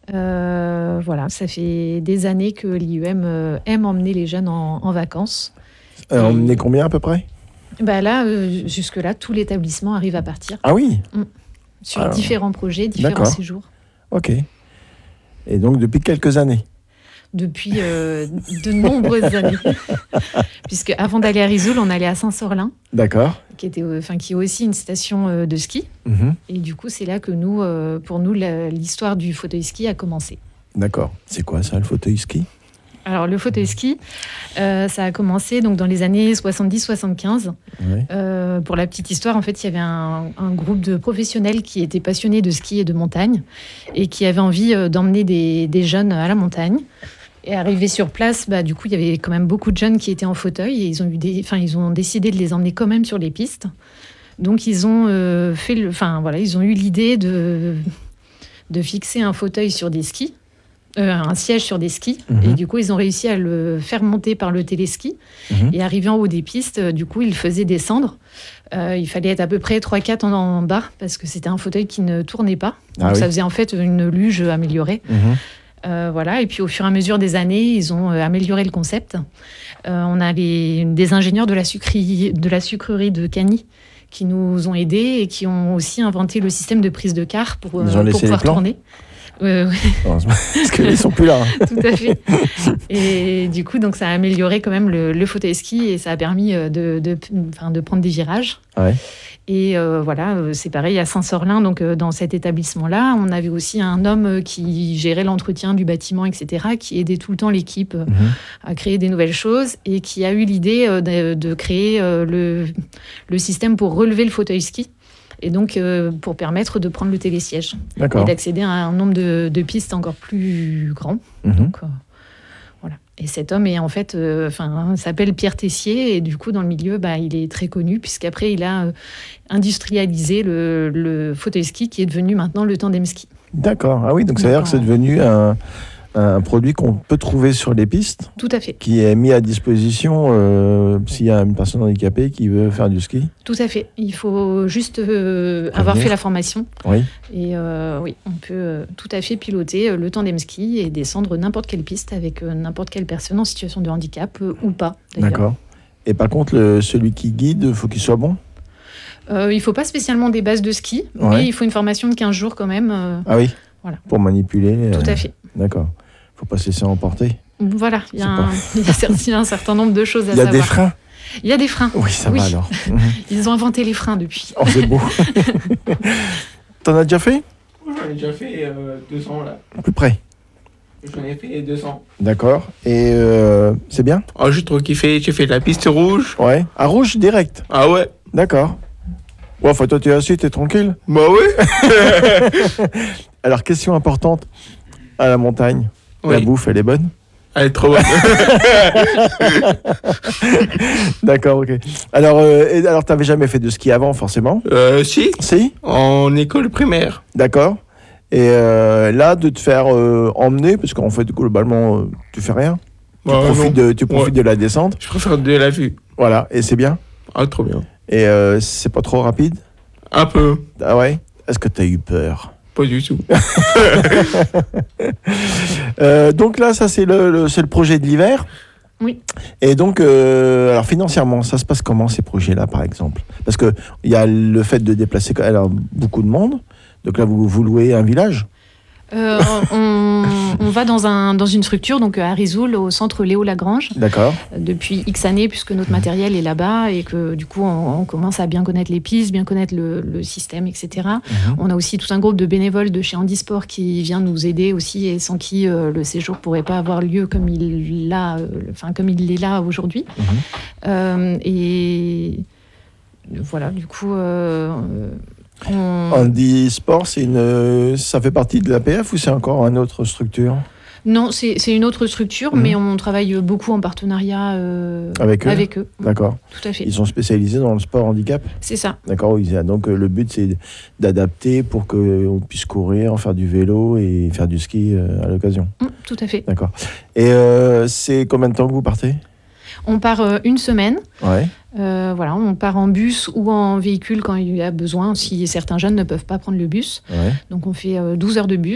Voilà, ça fait des années que l'IUM aime emmener les jeunes en vacances. On est combien à peu près ? Là, jusque-là, tout l'établissement arrive à partir. Ah oui ? Sur différents projets, différents séjours. Ok. Et donc depuis quelques années ? Depuis de nombreuses années. Puisque avant d'aller à Risoul, on allait à Saint-Sorlin. D'accord. Qui est aussi une station de ski. Et du coup, c'est là que pour nous, l'histoire du fauteuil ski a commencé. D'accord. C'est quoi ça, le fauteuil ski ? Alors, le fauteuil ski, ça a commencé donc, dans les années 70-75. Ouais. Pour la petite histoire, en fait, il y avait un groupe de professionnels qui étaient passionnés de ski et de montagne et qui avaient envie d'emmener des jeunes à la montagne. Et arrivé sur place, du coup, il y avait quand même beaucoup de jeunes qui étaient en fauteuil et ils ont décidé de les emmener quand même sur les pistes. Donc, ils ont ils ont eu l'idée de fixer un fauteuil sur des skis. Un siège sur des skis. Et du coup, ils ont réussi à le faire monter par le téléski. Et arrivé en haut des pistes, du coup, ils le faisaient descendre. Il fallait être à peu près 3-4 en bas parce que c'était un fauteuil qui ne tournait pas. Donc, ça faisait en fait une luge améliorée. Et puis, au fur et à mesure des années, ils ont amélioré le concept. On a des ingénieurs de la sucrerie de Cagny qui nous ont aidés et qui ont aussi inventé le système de prise de car pour pouvoir tourner. Parce qu'ils ne sont plus là. Tout à fait. Et du coup, donc, ça a amélioré quand même le fauteuil ski et ça a permis de prendre des virages. Ouais. Et c'est pareil à Saint-Sorlin. Donc, dans cet établissement-là, on avait aussi un homme qui gérait l'entretien du bâtiment, etc., qui aidait tout le temps l'équipe à créer des nouvelles choses et qui a eu l'idée de créer le système pour relever le fauteuil ski. Et donc, pour permettre de prendre le télésiège. D'accord. Et d'accéder à un nombre de pistes encore plus grand. Donc, voilà. Et cet homme est en fait, s'appelle Pierre Tessier. Et du coup, dans le milieu, il est très connu, puisqu'après, il a industrialisé le fauteuil ski qui est devenu maintenant le tandem ski. D'accord. Ah oui, donc ça veut dire que c'est devenu un produit qu'on peut trouver sur les pistes. Tout à fait. Qui est mis à disposition s'il y a une personne handicapée qui veut faire du ski. Tout à fait. Il faut juste avoir fait la formation. Oui. Et on peut tout à fait piloter le tandem ski et descendre n'importe quelle piste avec n'importe quelle personne en situation de handicap ou pas. D'ailleurs. D'accord. Et par contre, celui qui guide, il faut qu'il soit bon ? Il ne faut pas spécialement des bases de ski, mais il faut une formation de 15 jours quand même. Ah oui. Voilà. Pour manipuler. Tout à fait. D'accord. Il ne faut pas se laisser emporter. Voilà, il y a un certain nombre de choses à savoir. Il y a des freins ? Il y a des freins. Oui, ça va alors. Ils ont inventé les freins depuis. Oh, c'est beau. T'en as déjà fait ? J'en ai déjà fait 200 là. À peu près. J'en ai fait 200. D'accord. Et c'est bien ? Oh, j'ai trop kiffé. J'ai fait la piste rouge. Ouais. À rouge, direct ? Ah ouais. D'accord. Ouais, enfin, toi, tu es assis, tu es tranquille ? Bah oui. Alors, question importante. À la montagne, la bouffe, elle est bonne ? Elle est trop bonne. D'accord, ok. Alors, t'avais jamais fait de ski avant, forcément ? Si. Si ? En école primaire. D'accord. Et là, de te faire emmener, parce qu'en fait, globalement, tu fais rien. Tu profites de la descente. Je préfère de la vue. Voilà, et c'est bien ? Ah, trop bien. Et c'est pas trop rapide ? Un peu. Ah ouais ? Est-ce que t'as eu peur ? Pas du tout. Donc là, ça, c'est le projet de l'hiver. Oui. Et donc, alors financièrement, ça se passe comment, ces projets-là, par exemple ? Parce qu'il y a le fait de déplacer beaucoup de monde. Donc là, vous louez un village ? On va dans une structure, donc à Risoul, au centre Léo Lagrange. D'accord. Depuis X années, puisque notre matériel est là-bas et que du coup, on commence à bien connaître les pistes, bien connaître le système, etc. On a aussi tout un groupe de bénévoles de chez Handisport qui vient nous aider aussi et sans qui le séjour pourrait pas avoir lieu comme il est là aujourd'hui. Et voilà, du coup. Handisport, ça fait partie de l'APF ou c'est encore une autre structure ? Non, c'est une autre structure, mais on travaille beaucoup en partenariat avec eux. D'accord. Tout à fait. Ils sont spécialisés dans le sport handicap ? C'est ça. D'accord. Donc le but, c'est d'adapter pour qu'on puisse courir, faire du vélo et faire du ski à l'occasion. Tout à fait. D'accord. Et c'est combien de temps que vous partez ? On part une semaine. Ouais. On part en bus ou en véhicule quand il y a besoin, si certains jeunes ne peuvent pas prendre le bus. Ouais. Donc on fait 12 heures de bus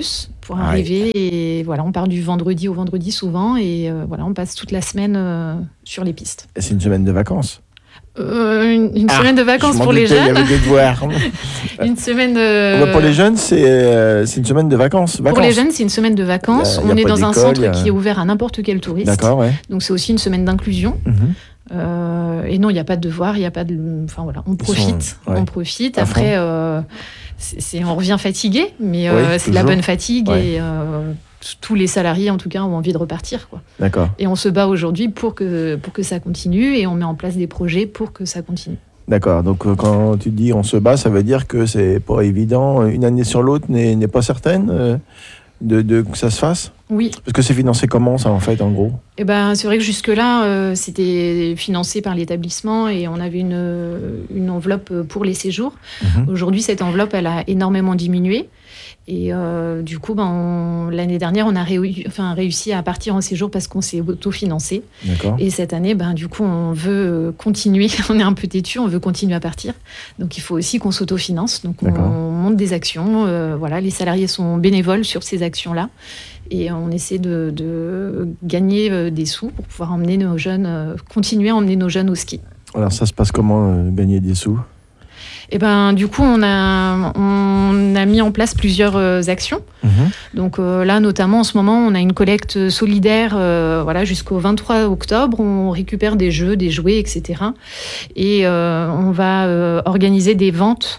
pour arriver. Et voilà, on part du vendredi au vendredi souvent. Et voilà, on passe toute la semaine sur les pistes. Et c'est une semaine de vacances. Une semaine de vacances pour les doutais, jeunes. Il y avait des devoirs. Une semaine. Pour les jeunes, c'est une semaine de vacances. Pour les jeunes, c'est une semaine de vacances. Il y a on est pas dans un d'école, centre qui est ouvert à n'importe quel touriste. D'accord, ouais. Donc c'est aussi une semaine d'inclusion. Mhm. Et non, il n'y a pas de devoirs, il n'y a pas de. Enfin voilà, on profite. ouais. On profite. À Après, on revient fatigué, mais c'est de la bonne fatigue et tous les salariés, en tout cas, ont envie de repartir, quoi. D'accord. Et on se bat aujourd'hui pour que ça continue et on met en place des projets pour que ça continue. D'accord. Donc quand tu dis on se bat, ça veut dire que c'est pas évident. Une année sur l'autre n'est pas certaine que ça se fasse. Oui. Parce que c'est financé comment, ça, en fait, en gros? Eh ben, c'est vrai que jusque-là, c'était financé par l'établissement et on avait une enveloppe pour les séjours. Mhm. Aujourd'hui, cette enveloppe, elle a énormément diminué. Et du coup, l'année dernière, on a réussi à partir en séjour parce qu'on s'est autofinancé. D'accord. Et cette année, du coup, on veut continuer. On est un peu têtu, on veut continuer à partir. Donc, il faut aussi qu'on s'autofinance. Donc, on monte des actions. Voilà, les salariés sont bénévoles sur ces actions-là. Et on essaie de gagner des sous pour pouvoir emmener nos jeunes, continuer à emmener nos jeunes au ski. Alors, ça se passe comment, gagner des sous? Et du coup, on a mis en place plusieurs actions. Mhm. Donc là, notamment, en ce moment, on a une collecte solidaire jusqu'au 23 octobre. On récupère des jeux, des jouets, etc. Et on va organiser des ventes.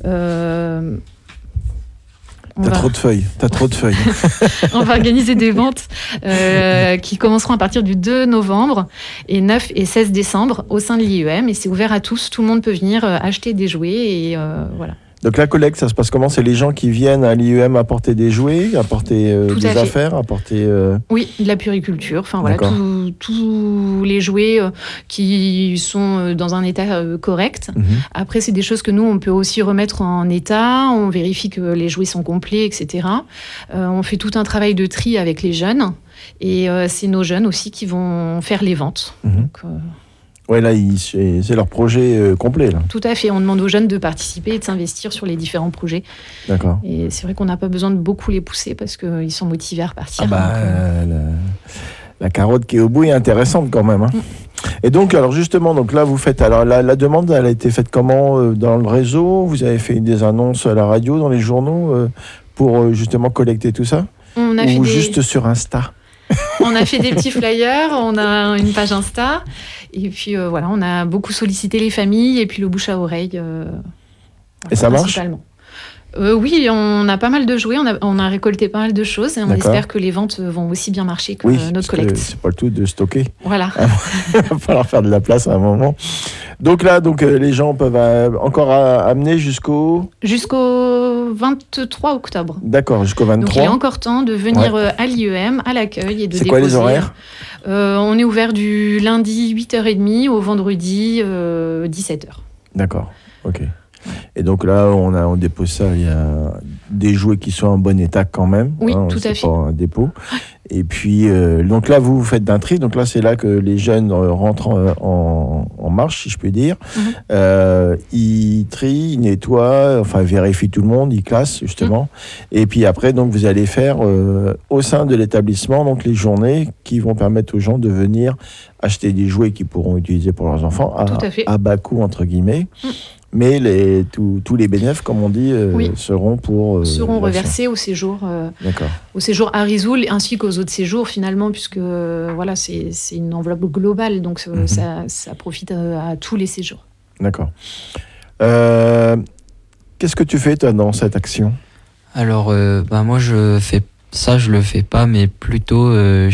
T'as trop de feuilles. On va organiser des ventes qui commenceront à partir du 2 novembre et 9 et 16 décembre au sein de l'IEM. Et c'est ouvert à tous. Tout le monde peut venir acheter des jouets. Et voilà. Donc la collecte, ça se passe comment? C'est les gens qui viennent à l'IEM apporter des jouets, apporter des affaires, apporter... Oui, de la puriculture. Enfin voilà, tous les jouets qui sont dans un état correct. Mhm. Après, c'est des choses que nous, on peut aussi remettre en état. On vérifie que les jouets sont complets, etc. On fait tout un travail de tri avec les jeunes. Et c'est nos jeunes aussi qui vont faire les ventes. Mhm. Donc, ouais, là, c'est leur projet complet, là. tout à fait. On demande aux jeunes de participer et de s'investir sur les différents projets. D'accord. Et c'est vrai qu'on n'a pas besoin de beaucoup les pousser parce qu'ils sont motivés à repartir. La carotte qui est au bout est intéressante quand même. Hein. Et donc, alors justement, donc là, vous faites... Alors, la demande, elle a été faite comment dans le réseau? Vous avez fait des annonces à la radio, dans les journaux, pour justement collecter tout ça? Ou juste sur Insta? On a fait des petits flyers, on a une page Insta, et puis on a beaucoup sollicité les familles, et puis le bouche à oreille. Et ça marche? Oui, on a pas mal de jouets, on a récolté pas mal de choses, et on espère que les ventes vont aussi bien marcher que notre collecte. C'est pas le tout de stocker. Voilà. Il va falloir faire de la place à un moment. Donc là, les gens peuvent encore amener jusqu'au 23 octobre. D'accord, jusqu'au 23. Donc il y a encore temps de venir à l'IEM, à l'accueil et de déposer. C'est quoi les horaires? On est ouvert du lundi 8h30 au vendredi 17h. D'accord, ok. Et donc là, on dépose ça. Il y a des jouets qui sont en bon état quand même. Oui, tout à fait. C'est pas un dépôt. Et puis, donc là, vous faites d'un tri. Donc là, c'est là que les jeunes rentrent en marche, si je puis dire. Mm-hmm. Ils trient, ils nettoient, enfin, vérifient tout le monde, ils classent, justement. Mm-hmm. Et puis après, donc, vous allez faire au sein de l'établissement donc, les journées qui vont permettre aux gens de venir acheter des jouets qu'ils pourront utiliser pour leurs enfants à bas coût, entre guillemets. Mm. Mais tous les bénéfices, comme on dit, seront reversés au séjour à Risoul ainsi qu'aux autres séjours finalement, puisque c'est une enveloppe globale, donc ça profite à tous les séjours. D'accord. Qu'est-ce que tu fais toi dans cette action? Alors moi je le fais pas, mais plutôt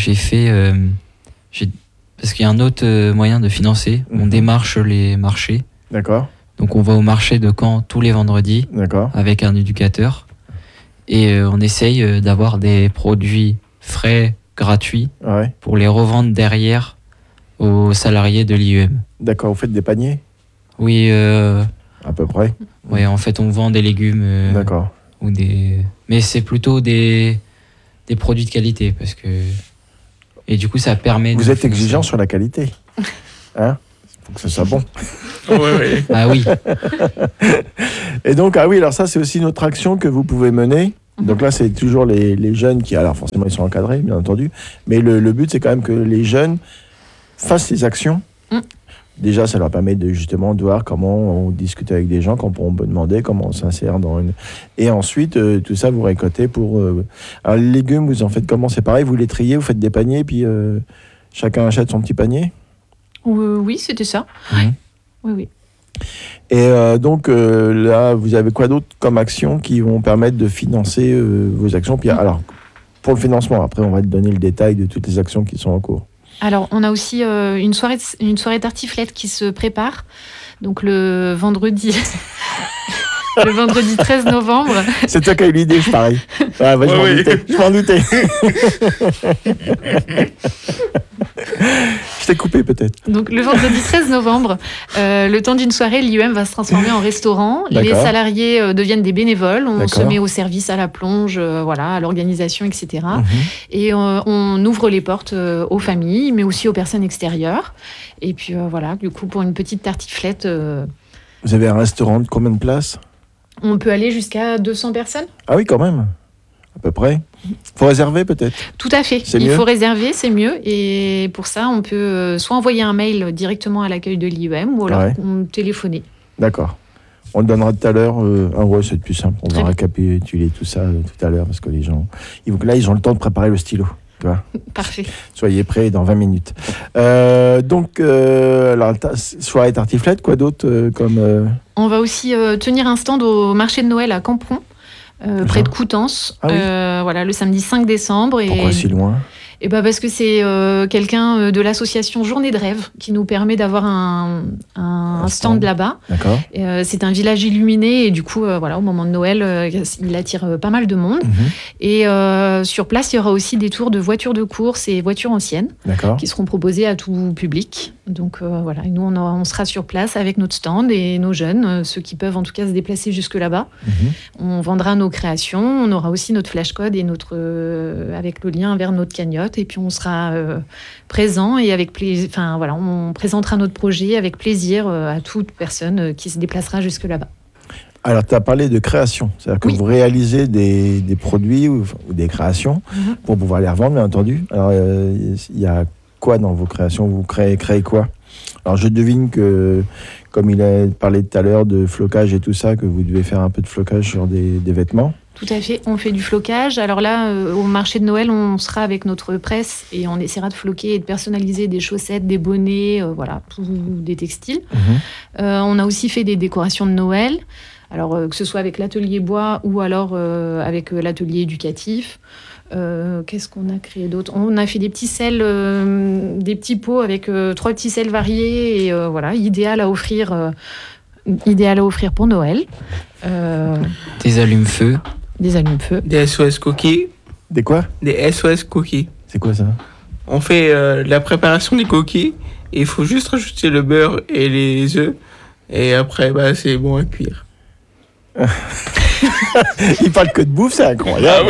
parce qu'il y a un autre moyen de financer. On démarche les marchés. D'accord. Donc on va au marché de Caen tous les vendredis avec un éducateur et on essaye d'avoir des produits frais, gratuits pour les revendre derrière aux salariés de l'IEM. D'accord, vous faites des paniers? Oui. À peu près? Oui, en fait on vend des légumes. D'accord. Mais c'est plutôt des produits de qualité parce que... Et du coup ça permet... Vous êtes exigeant sur la qualité, hein? Faut que ça soit bon. Oui. Ah oui. Et donc, alors ça, c'est aussi une autre action que vous pouvez mener. Donc là, c'est toujours les jeunes qui, alors forcément, ils sont encadrés, bien entendu, mais le but, c'est quand même que les jeunes fassent ces actions. Déjà, ça leur permet justement de voir comment on discute avec des gens, comment on peut demander, comment on s'insère dans une... Et ensuite, tout ça, vous récoltez pour... Alors, les légumes, vous en faites comment? C'est pareil, vous les triez, vous faites des paniers, puis chacun achète son petit panier? Oui, c'était ça. Oui. Et donc, là, vous avez quoi d'autre comme actions qui vont permettre de financer vos actions? Puis, alors, pour le financement, après, on va te donner le détail de toutes les actions qui sont en cours. Alors, on a aussi une soirée tartiflette qui se prépare. Donc, le vendredi 13 novembre. C'est toi qui as eu l'idée, je parie. Ah, bah, je m'en doutais. Je t'ai coupé peut-être. Donc le vendredi 13 novembre, le temps d'une soirée, l'IUM va se transformer en restaurant. D'accord. Les salariés deviennent des bénévoles. On se met au service, à la plonge, à l'organisation, etc. Et on ouvre les portes aux familles, mais aussi aux personnes extérieures. Et puis du coup, pour une petite tartiflette... Vous avez un restaurant de combien de places? On peut aller jusqu'à 200 personnes. Ah oui, quand même. À peu près. Faut réserver peut-être. Tout à fait. Il faut réserver, c'est mieux. Et pour ça, on peut soit envoyer un mail directement à l'accueil de l'IUM ou alors téléphoner. D'accord. On le donnera tout à l'heure. C'est plus simple. On va récapituler tout ça tout à l'heure parce que les gens... Là, ils ont le temps de préparer le stylo. Tu vois. Parfait. Soyez prêts dans 20 minutes. Alors, soirée tartiflette, quoi d'autre comme... On va aussi tenir un stand au marché de Noël à Campron. Près de Coutances, le samedi 5 décembre. Pourquoi si loin? Parce que c'est quelqu'un de l'association Journée de Rêve qui nous permet d'avoir un stand là-bas. D'accord. C'est un village illuminé et du coup, au moment de Noël, il attire pas mal de monde. Et sur place, il y aura aussi des tours de voitures de course et voitures anciennes qui seront proposées à tout public. Donc et nous, on sera sur place avec notre stand et nos jeunes, ceux qui peuvent en tout cas se déplacer jusque là-bas. On vendra nos créations, on aura aussi notre flash code et avec le lien vers notre cagnotte. Et puis on sera présent et avec plaisir. On présentera notre projet avec plaisir à toute personne qui se déplacera jusque là-bas. Alors, tu as parlé de création, c'est-à-dire que vous réalisez des produits ou des créations pour pouvoir les revendre, bien entendu. Alors, il y a quoi dans vos créations? Vous créez quoi? Alors, je devine que, comme il a parlé tout à l'heure de flocage et tout ça, que vous devez faire un peu de flocage sur des vêtements. Tout à fait, on fait du flocage. Alors là, au marché de Noël, on sera avec notre presse et on essaiera de floquer et de personnaliser des chaussettes, des bonnets, des textiles. On a aussi fait des décorations de Noël, alors que ce soit avec l'atelier bois ou alors avec l'atelier éducatif. Qu'est-ce qu'on a créé d'autre? On a fait des petits sels, des petits pots avec 3 petits sels variés et idéal à offrir pour Noël. Des allumes-feu. Des allumes-feu. Des SOS cookies. Des quoi? Des SOS cookies. C'est quoi ça? On fait la préparation des cookies et il faut juste rajouter le beurre et les œufs et après c'est bon à cuire. Il parle que de bouffe, c'est incroyable.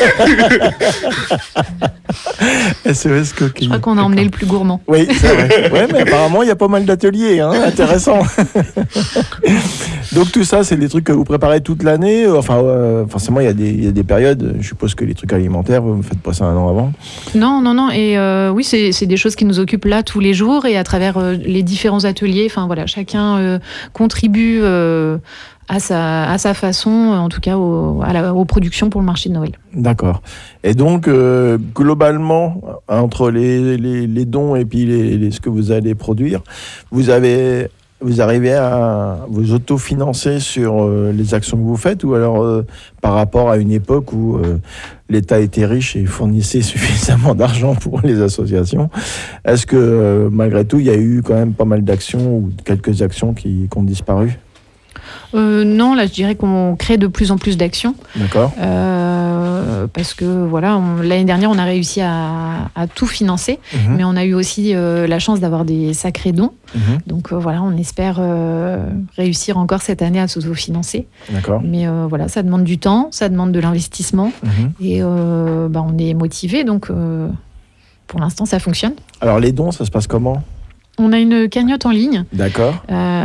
SOS cookies. Je crois qu'on a emmené le plus gourmand. Oui, c'est vrai. Ouais, mais apparemment, il y a pas mal d'ateliers, intéressant. Donc tout ça, c'est des trucs que vous préparez toute l'année. Forcément, il y a des périodes. Je suppose que les trucs alimentaires, vous ne faites pas ça un an avant. Non. Et oui, c'est des choses qui nous occupent là tous les jours et à travers les différents ateliers. Chacun contribue à sa façon, en tout cas aux productions pour le marché de Noël. D'accord. Et donc, globalement, entre les dons et puis ce que vous allez produire, vous arrivez à vous autofinancer sur les actions que vous faites ou alors par rapport à une époque où l'État était riche et fournissait suffisamment d'argent pour les associations, est-ce que malgré tout, il y a eu quand même pas mal d'actions ou quelques actions qui ont disparu ? Non, là je dirais qu'on crée de plus en plus d'actions. D'accord. Parce que l'année dernière on a réussi à tout financer, mais on a eu aussi la chance d'avoir des sacrés dons. Donc on espère réussir encore cette année à s'autofinancer. D'accord. Mais ça demande du temps, ça demande de l'investissement et on est motivé, donc pour l'instant ça fonctionne. Alors les dons, ça se passe comment ? On a une cagnotte en ligne. D'accord.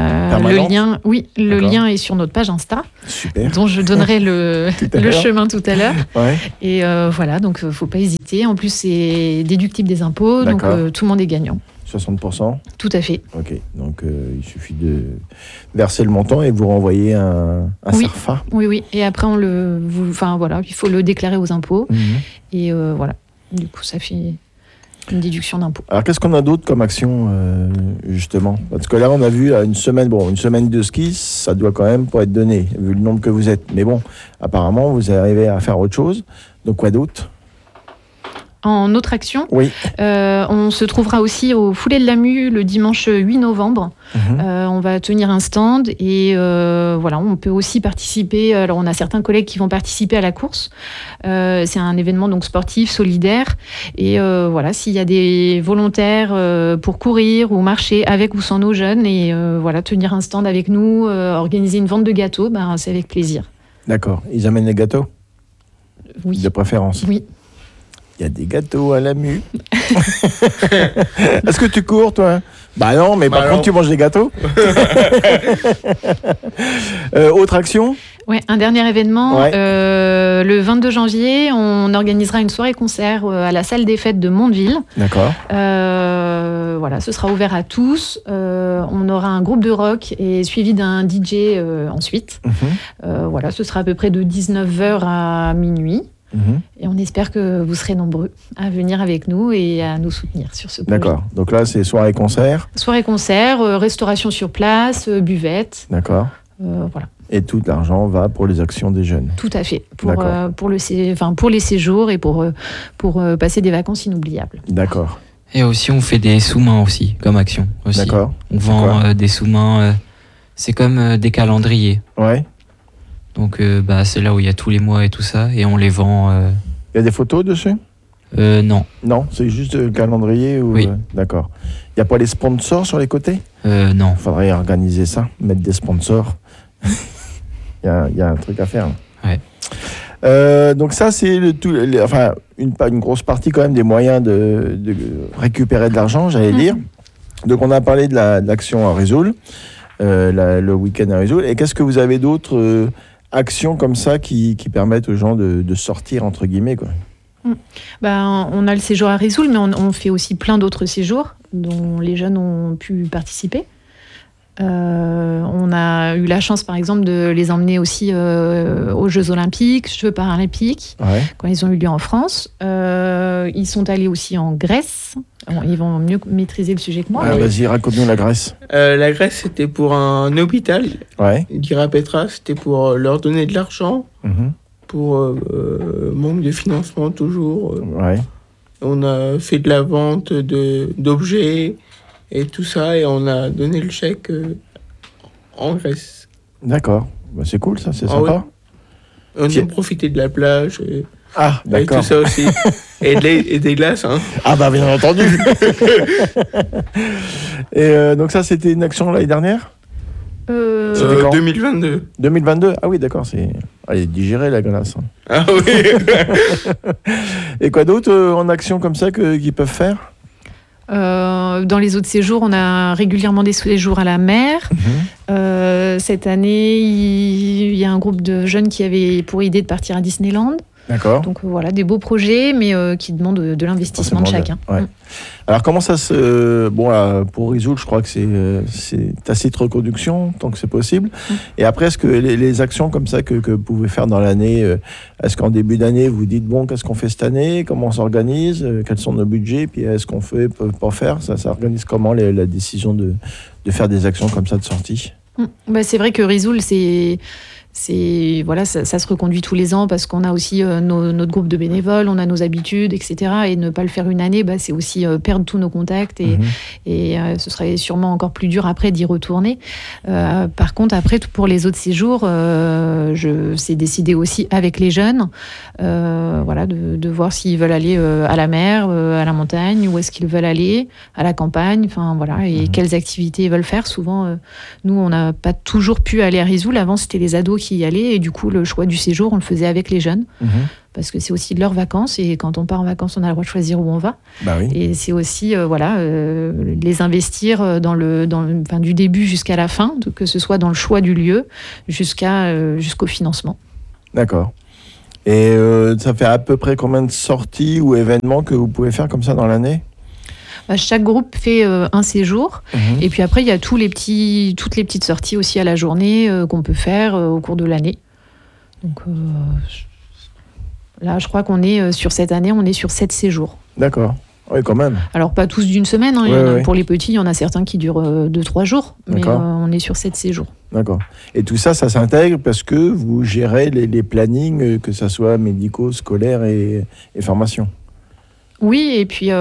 Le lien est sur notre page Insta. Super. Dont je donnerai le chemin tout à l'heure. Ouais. Et voilà, donc faut pas hésiter. En plus, c'est déductible des impôts, donc tout le monde est gagnant. 60%. Tout à fait. Ok, donc il suffit de verser le montant et vous renvoyer un SARFA. Oui. Et après, il faut le déclarer aux impôts. Et voilà, du coup, ça fait une déduction d'impôt. Alors, qu'est-ce qu'on a d'autre comme action, justement? Parce que là, on a vu une semaine de ski, ça doit quand même pas être donné, vu le nombre que vous êtes. Mais bon, apparemment, vous arrivez à faire autre chose. Donc, quoi d'autre? En autre action, oui. On se trouvera aussi au Foulée de la Mue le dimanche 8 novembre. On va tenir un stand et on peut aussi participer. Alors, on a certains collègues qui vont participer à la course. C'est un événement donc sportif, solidaire. Et s'il y a des volontaires pour courir ou marcher avec ou sans nos jeunes et tenir un stand avec nous, organiser une vente de gâteaux, c'est avec plaisir. D'accord. Ils amènent les gâteaux? Oui. De préférence? Oui. Il y a des gâteaux à la mue. Est-ce que tu cours, toi? Bah non, mais par contre, tu manges des gâteaux. Autre action? Ouais, un dernier événement. Ouais. Le 22 janvier, on organisera une soirée-concert à la salle des fêtes de Mondeville. D'accord. Ce sera ouvert à tous. On aura un groupe de rock et suivi d'un DJ ensuite. Ce sera à peu près de 19h à minuit. Et on espère que vous serez nombreux à venir avec nous et à nous soutenir sur ce projet. D'accord. Donc là, c'est soirée-concert. Soirée-concert, restauration sur place, buvette. D'accord. Voilà. Et tout l'argent va pour les actions des jeunes. Tout à fait. Pour les séjours et pour passer des vacances inoubliables. D'accord. Et aussi, on fait des sous-mains aussi, comme action. Aussi. D'accord. On vend des sous-mains. C'est comme des calendriers. Ouais. Donc, c'est là où il y a tous les mois et tout ça, et on les vend. Il y a des photos dessus? Non. Non, c'est juste le calendrier ou... Oui. D'accord. Il n'y a pas les sponsors sur les côtés? Non. Il faudrait organiser ça, mettre des sponsors. Il y a un truc à faire. Ouais. Donc ça, c'est une grosse partie quand même des moyens de récupérer de l'argent, j'allais dire. Donc on a parlé de l'action à Risoul, le week-end à Risoul. Et qu'est-ce que vous avez d'autres actions comme ça qui permettent aux gens de sortir, entre guillemets, quoi? On a le séjour à Risoul, mais on fait aussi plein d'autres séjours dont les jeunes ont pu participer. On a eu la chance, par exemple, de les emmener aussi aux Jeux Olympiques, Jeux Paralympiques, quand ils ont eu lieu en France. Ils sont allés aussi en Grèce. Bon, ils vont mieux maîtriser le sujet que moi. Vas-y, raconte-nous la Grèce. La Grèce, c'était pour un hôpital. Dira Petra, c'était pour leur donner de l'argent. Pour manque de financement, toujours. On a fait de la vente d'objets et tout ça, et on a donné le chèque en Grèce. D'accord. C'est cool, ça, c'est sympa. On a profité de la plage. D'accord. Et tout ça aussi. et des glaces. Hein. Ah bien entendu. Et donc ça, c'était une action l'année dernière? 2022. 2022? Ah oui, d'accord. Allez, digérer la glace. Ah oui. Et quoi d'autre en action comme ça qu'ils peuvent faire? Dans les autres séjours, on a régulièrement des séjours à la mer. Cette année, il y a un groupe de jeunes qui avaient pour idée de partir à Disneyland. D'accord. Donc voilà, des beaux projets, mais qui demandent de l'investissement de chacun. Alors comment ça se... pour Risoul, je crois que c'est tacite reconduction, tant que c'est possible. Et après, est-ce que les actions comme ça que vous pouvez faire dans l'année, est-ce qu'en début d'année, vous dites, qu'est-ce qu'on fait cette année? Comment on s'organise? Quels sont nos budgets? Puis est-ce qu'on fait, pas faire? Ça organise comment la décision de faire des actions comme ça de sortie? C'est vrai que Risoul, ça se reconduit tous les ans parce qu'on a aussi notre groupe de bénévoles, on a nos habitudes, etc. Et ne pas le faire une année, c'est aussi perdre tous nos contacts et ce serait sûrement encore plus dur après d'y retourner. Par contre, après, pour les autres séjours, c'est décidé aussi avec les jeunes, de voir s'ils veulent aller à la mer, à la montagne, où est-ce qu'ils veulent aller, à la campagne, quelles activités ils veulent faire. Souvent, nous, on n'a pas toujours pu aller à Risoul. Avant, c'était les ados aussi y aller. Et du coup, le choix du séjour, on le faisait avec les jeunes. Parce que c'est aussi leurs vacances. Et quand on part en vacances, on a le droit de choisir où on va. Bah oui. Et c'est aussi les investir du début jusqu'à la fin, que ce soit dans le choix du lieu jusqu'au financement. D'accord. Et ça fait à peu près combien de sorties ou événements que vous pouvez faire comme ça dans l'année ? Chaque groupe fait un séjour. Et puis après, il y a toutes les petites sorties aussi à la journée qu'on peut faire au cours de l'année. Donc là, je crois qu'on est sur cette année, on est sur 7 séjours. D'accord. Oui, quand même. Alors, pas tous d'une semaine. Pour les petits, il y en a certains qui durent 2-3 jours. Mais on est sur 7 séjours. D'accord. Et tout ça, ça s'intègre parce que vous gérez les plannings, que ce soit médicaux, scolaires et formation. Oui, et puis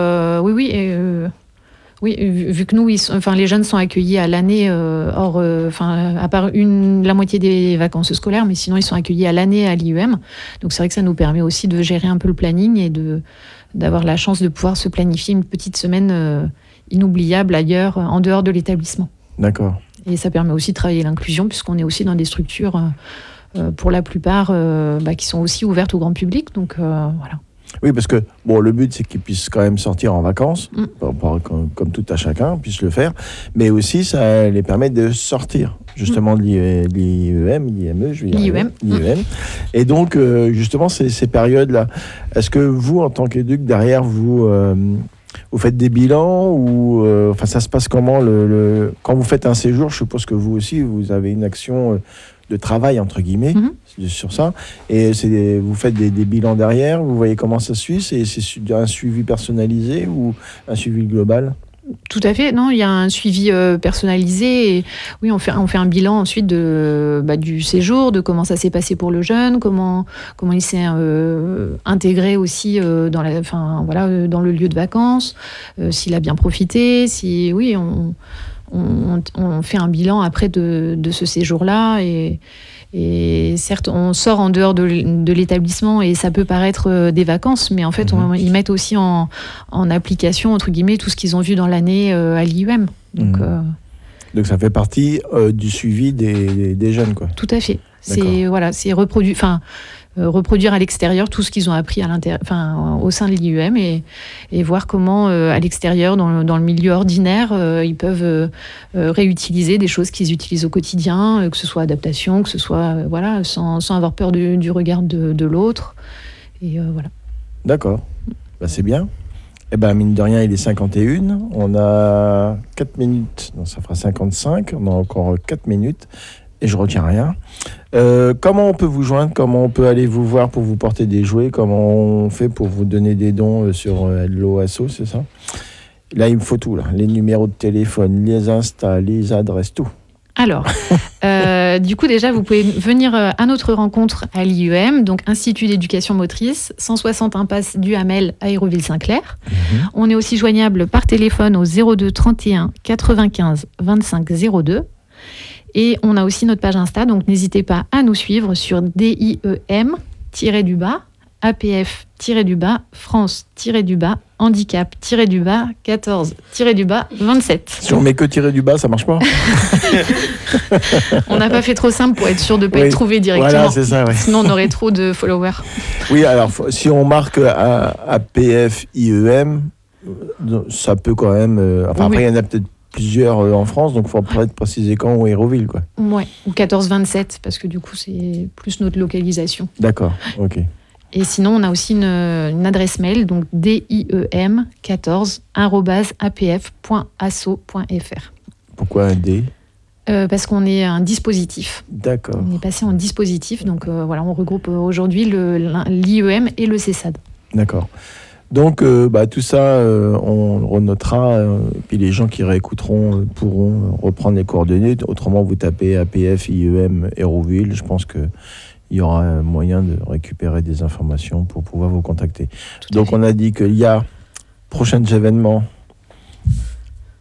vu que nous, les jeunes sont accueillis à l'année, à part la moitié des vacances scolaires, mais sinon ils sont accueillis à l'année à l'IEM. Donc c'est vrai que ça nous permet aussi de gérer un peu le planning et d'avoir la chance de pouvoir se planifier une petite semaine inoubliable ailleurs, en dehors de l'établissement. D'accord. Et ça permet aussi de travailler l'inclusion, puisqu'on est aussi dans des structures, pour la plupart, qui sont aussi ouvertes au grand public. Donc voilà. Oui, parce que le but, c'est qu'ils puissent quand même sortir en vacances, comme tout à chacun puisse le faire, mais aussi ça les permet de sortir justement de l'IEM. Et donc, justement, ces périodes-là, est-ce que vous, en tant qu'éduc, derrière, vous faites des bilans ou ça se passe comment quand vous faites un séjour? Je suppose que vous aussi, vous avez une action de travail, entre guillemets, sur ça. Et vous faites des bilans derrière, vous voyez comment ça se suit, c'est un suivi personnalisé ou un suivi global? Tout à fait, non, il y a un suivi personnalisé. Et oui, on fait un bilan ensuite du séjour, de comment ça s'est passé pour le jeune, comment il s'est intégré aussi dans le lieu de vacances, s'il a bien profité, on fait un bilan après de ce séjour-là et certes, on sort en dehors de l'établissement et ça peut paraître des vacances, mais en fait, ils mettent aussi en application, entre guillemets, tout ce qu'ils ont vu dans l'année à l'IEM. Donc ça fait partie du suivi des jeunes, quoi. Tout à fait. C'est reproduire à l'extérieur tout ce qu'ils ont appris au sein de l'IEM et voir comment, à l'extérieur, dans le milieu ordinaire, ils peuvent réutiliser des choses qu'ils utilisent au quotidien, que ce soit adaptation, que ce soit sans avoir peur du regard de l'autre. Et voilà. D'accord. C'est bien. Mine de rien, il est 51. On a 4 minutes. Non, ça fera 55. On a encore 4 minutes. Et je ne retiens rien. Comment on peut vous joindre? Comment on peut aller vous voir pour vous porter des jouets? Comment on fait pour vous donner des dons sur Hello Asso, c'est ça? Là, il me faut tout. Les numéros de téléphone, les Insta, les adresses, tout. Alors, du coup, déjà, vous pouvez venir à notre rencontre à l'IEM, donc Institut d'éducation motrice, 160 impasse du Hamel à Hérouville-Saint-Clair. On est aussi joignable par téléphone au 02 31 95 25 02. Et on a aussi notre page Insta, donc n'hésitez pas à nous suivre sur DIEM-APF-France-handicap-14-14. Si on met que tiré du bas, ça marche pas. On n'a pas fait trop simple pour être sûr de ne pas être trouvé directement. Voilà, c'est ça, Sinon, on aurait trop de followers. Oui, alors si on marque APF IEM, ça peut quand même. Après, il y en a peut-être plusieurs en France, donc il faut peut-être préciser quand ou Hérouville, quoi. Ouais, ou 14-27, parce que du coup, c'est plus notre localisation. D'accord, ok. Et sinon, on a aussi une adresse mail, donc diem14@apf.asso.fr. Pourquoi un D? Parce qu'on est un dispositif. D'accord. On est passé en dispositif, donc on regroupe aujourd'hui l'IEM et le CESAD. D'accord. Donc, tout ça, on le renotera, puis les gens qui réécouteront pourront reprendre les coordonnées. Autrement, vous tapez APF, IEM, Hérouville. Je pense qu'il y aura moyen de récupérer des informations pour pouvoir vous contacter. Donc, on a dit qu'il y a prochains événements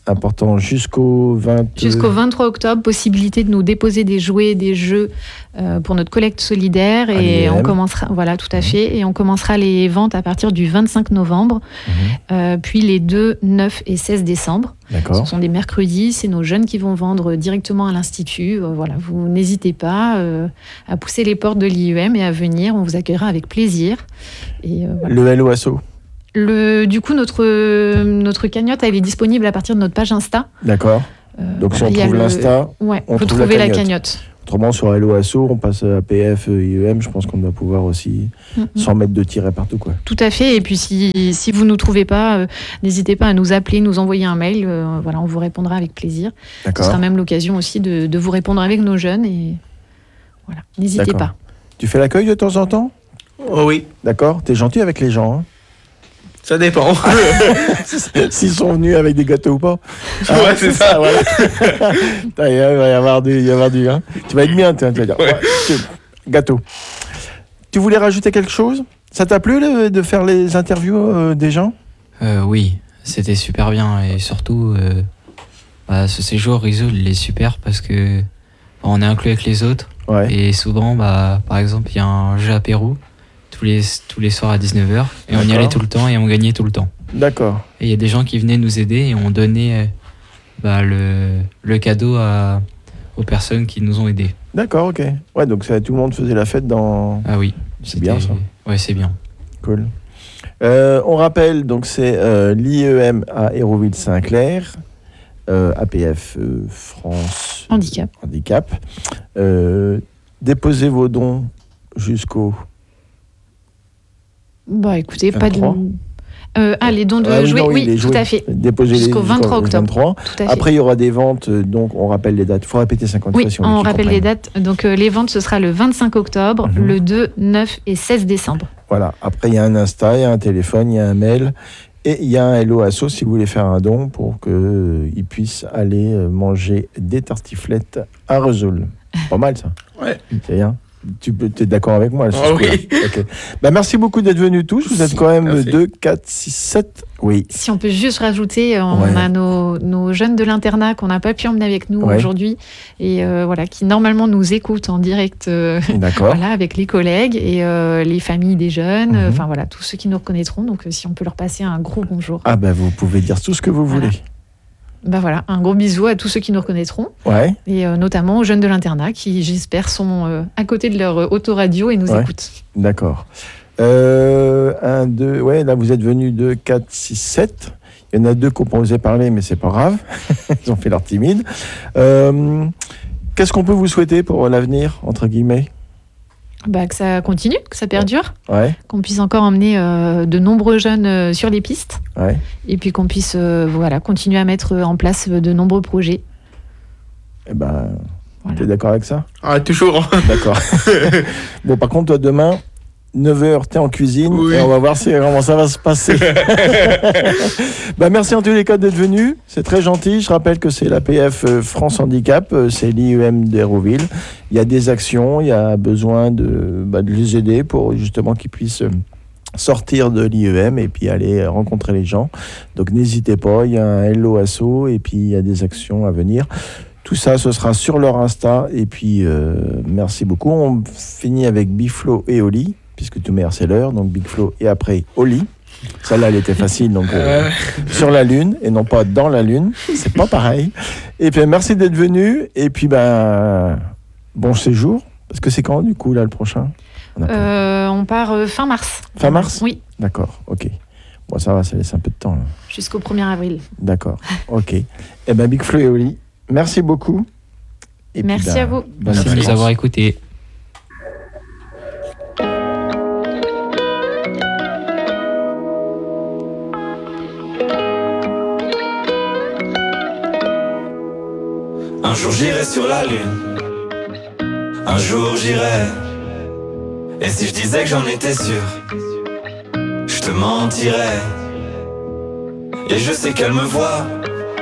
important, jusqu'au 23 octobre, possibilité de nous déposer des jouets, des jeux pour notre collecte solidaire. Et on commencera, voilà, tout à fait. Et on commencera les ventes à partir du 25 novembre, puis les 2, 9 et 16 décembre. D'accord. Ce sont des mercredis, c'est nos jeunes qui vont vendre directement à l'Institut. Voilà, vous n'hésitez pas à pousser les portes de l'IEM et à venir, on vous accueillera avec plaisir. Et, voilà. Le LOASO. Du coup, notre cagnotte, elle est disponible à partir de notre page Insta. D'accord. Donc si on trouve l'Insta, on peut trouver la cagnotte. Autrement, sur LOASO, on passe à APF, IEM, je pense qu'on doit pouvoir aussi s'en mettre de tirer partout, quoi. Tout à fait. Et puis si vous ne nous trouvez pas, n'hésitez pas à nous appeler, nous envoyer un mail. Voilà, on vous répondra avec plaisir. D'accord. Ce sera même l'occasion aussi de vous répondre avec nos jeunes. Et voilà, n'hésitez pas. Tu fais l'accueil de temps en temps ? Oh oui. D'accord. T'es gentil avec les gens, hein ? Ça dépend. S'ils sont venus avec des gâteaux ou pas. Ouais, c'est ça. Voilà. Il va y avoir du. Hein. Tu vas être bien, tu vas dire. Ouais. Gâteau. Tu voulais rajouter quelque chose ? Ça t'a plu de faire les interviews des gens ? Oui, c'était super bien. Et surtout, ce séjour Risoul, il est super parce que on est inclus avec les autres. Ouais. Et souvent, par exemple, il y a un jeu apéro. Tous les soirs à 19h et on y allait tout le temps et on gagnait tout le temps. D'accord. Et il y a des gens qui venaient nous aider et on donnait le cadeau aux personnes qui nous ont aidés. D'accord, ok. Ouais, donc tout le monde faisait la fête dans... Ah oui. C'est bien ça. Ouais, c'est bien. Cool. On rappelle, donc c'est l'IEM à Hérouville-Saint-Clair, APF France Handicap. Déposez vos dons jusqu'au... Écoutez, 23. Pas de... les dons de jouets, oui, tout à fait. Déposez jusqu'au 23 octobre. 23. Après, il y aura des ventes, donc on rappelle les dates. Il faut répéter 50 fois si on rappelle les dates. Donc les ventes, ce sera le 25 octobre, le 2, 9 et 16 décembre. Voilà. Après, il y a un Insta, il y a un téléphone, il y a un mail et il y a un LOASO si vous voulez faire un don pour qu'ils puissent aller manger des tartiflettes à Resoul. Pas mal ça. Ouais. C'est bien. Tu es d'accord avec moi là, oui. Okay. Merci beaucoup d'être venus tous. Vous êtes quand même 2, 4, 6, 7. Oui. Si on peut juste rajouter, on a nos jeunes de l'internat qu'on n'a pas pu emmener avec nous aujourd'hui et qui normalement nous écoutent en direct avec les collègues et les familles des jeunes, tous ceux qui nous reconnaîtront. Donc si on peut leur passer un gros bonjour. Ah vous pouvez dire tout ce que vous voulez. Un gros bisou à tous ceux qui nous reconnaîtront. Ouais. Et notamment aux jeunes de l'internat qui, j'espère, sont à côté de leur autoradio et nous écoutent. D'accord. 1, 2, là vous êtes venus 2, 4, 6, 7. Il y en a 2 qu'on osé parler, mais c'est pas grave. Ils ont fait leur timide. Qu'est-ce qu'on peut vous souhaiter pour l'avenir, entre guillemets ? Que ça continue, que ça perdure, qu'on puisse encore emmener de nombreux jeunes sur les pistes, et puis qu'on puisse continuer à mettre en place de nombreux projets. T'es d'accord avec ça ? Ah, toujours. D'accord. Bon, par contre, toi, demain, 9h, t'es en cuisine, et on va voir comment ça va se passer. Merci en tous les cas d'être venus, c'est très gentil. Je rappelle que c'est l'APF France Handicap, c'est l'IEM d'Hérouville. Il y a des actions, il y a besoin de les aider pour justement qu'ils puissent sortir de l'IEM et puis aller rencontrer les gens. Donc n'hésitez pas, il y a un LOASO et puis il y a des actions à venir. Tout ça, ce sera sur leur Insta. Et puis, merci beaucoup. On finit avec Big-Flo et Oli, puisque tout meilleur c'est l'heure. Donc Big-Flo et après Oli. Celle-là, elle était facile. Donc sur la Lune et non pas dans la Lune. C'est pas pareil. Et puis, merci d'être venu. Et puis, bon séjour. Parce que c'est quand, du coup, là, le prochain ? On part fin mars. Fin mars ? Oui. D'accord, ok. Bon, ça va, ça laisse un peu de temps. Là. Jusqu'au 1er avril. D'accord, ok. Eh bien, Big-Flo et Oli, merci beaucoup. Et merci puis, à vous. Merci de nous avoir écoutés. Un jour j'irai sur la lune, un jour j'irai. Et si je disais que j'en étais sûr, je te mentirais. Et je sais qu'elle me voit